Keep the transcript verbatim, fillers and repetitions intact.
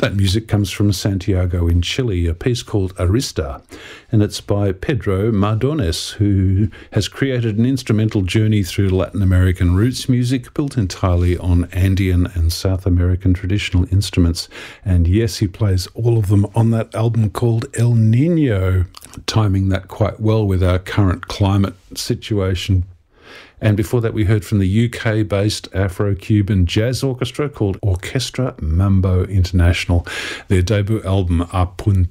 That music comes from Santiago in Chile, a piece called Arista, and it's by Pedro Mardones, who has created an instrumental journey through Latin American roots music built entirely on Andean and South American traditional instruments. And yes, he plays all of them on that album called El Nino, timing that quite well with our current climate situation. And before that, we heard from the U K-based Afro-Cuban jazz orchestra called Orchestra Mambo International. Their debut album, Apunte